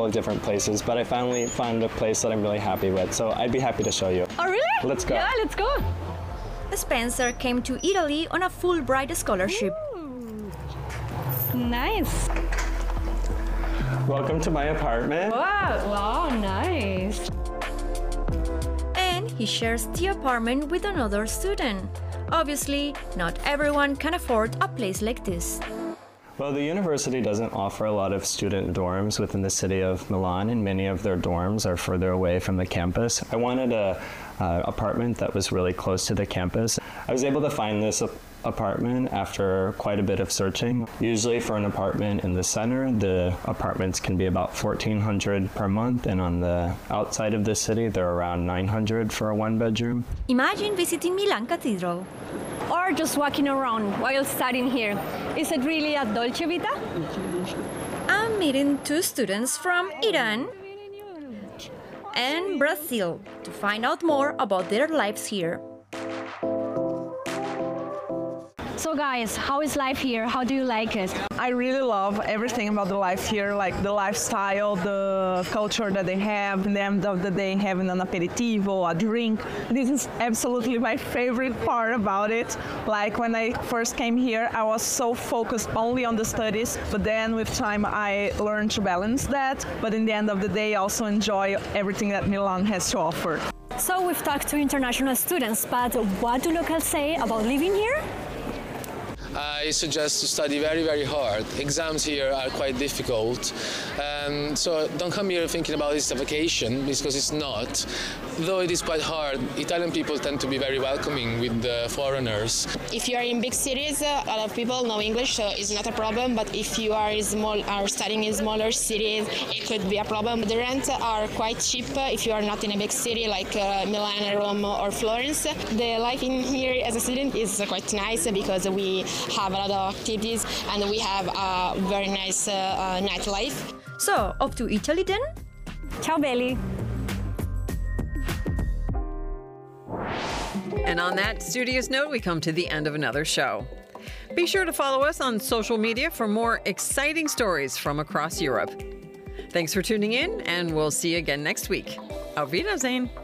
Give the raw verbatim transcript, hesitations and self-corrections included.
couple of different places, but I finally found a place that I'm really happy with, so I'd be happy to show you. Oh, really? Let's go. Yeah, let's go. Spencer came to Italy on a Fulbright scholarship. Ooh. Nice. Welcome to my apartment. Wow, wow, nice. And he shares the apartment with another student. Obviously, not everyone can afford a place like this. Well, the university doesn't offer a lot of student dorms within the city of Milan, and many of their dorms are further away from the campus. I wanted a uh, apartment that was really close to the campus. I was able to find this apartment after quite a bit of searching. Usually for an apartment in the center, the apartments can be about fourteen hundred per month, and on the outside of the city, they're around nine hundred for a one bedroom. Imagine visiting Milan Cathedral. Or just walking around while studying here. Is it really a Dolce Vita? I'm meeting two students from Iran and Brazil to find out more about their lives here. So guys, how is life here? How do you like it? I really love everything about the life here, like the lifestyle, the culture that they have. In the end of the day, having an aperitivo, a drink. This is absolutely my favorite part about it. Like when I first came here, I was so focused only on the studies, but then with time I learned to balance that. But in the end of the day, I also enjoy everything that Milan has to offer. So we've talked to international students, but what do locals say about living here? I suggest to study very, very hard. Exams here are quite difficult. Um, so don't come here thinking about this as a vacation, because it's not. Though it is quite hard, Italian people tend to be very welcoming with the foreigners. If you are in big cities, uh, a lot of people know English, so it's not a problem. But if you are, in small, are studying in smaller cities, it could be a problem. The rents are quite cheap if you are not in a big city like uh, Milan, Rome or Florence. The life in here as a student is quite nice because we have a lot of activities and we have a very nice uh, uh, nightlife. So, off to Italy then? Ciao belli! And on that studious note, we come to the end of another show. Be sure to follow us on social media for more exciting stories from across Europe. Thanks for tuning in, and we'll see you again next week. Auf Wiedersehen!